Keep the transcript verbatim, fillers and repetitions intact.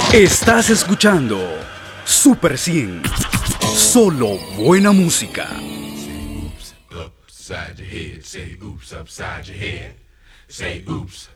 Estás escuchando Super cien. Solo buena música. Say oops upside your head. Say oops upside your head. Say oops.